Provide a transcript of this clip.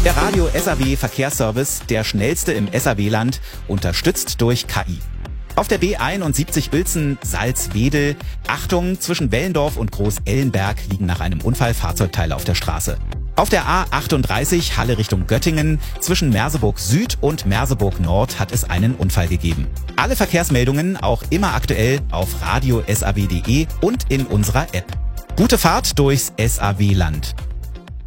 Der Radio SAW Verkehrsservice, der schnellste im SAW-Land, unterstützt durch KI. Auf der B71 Uelzen-Salzwedel, Achtung, zwischen Wellendorf und Groß-Ellenberg liegen nach einem Unfall Fahrzeugteile auf der Straße. Auf der A38 Halle Richtung Göttingen, zwischen Merseburg Süd und Merseburg Nord hat es einen Unfall gegeben. Alle Verkehrsmeldungen auch immer aktuell auf radio-saw.de und in unserer App. Gute Fahrt durchs SAW-Land.